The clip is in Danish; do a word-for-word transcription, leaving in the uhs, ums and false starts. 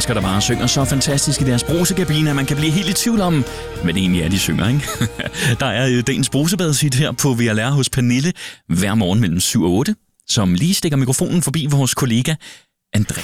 mennesker, der bare synger så fantastisk i deres brusekabine, at man kan blive helt i tvivl om, hvad det egentlig er, de synger, ikke? Der er jo dagens brusebadesit her på V L R hos Pernille hver morgen mellem syv og otte, som lige stikker mikrofonen forbi vores kollega Andreas.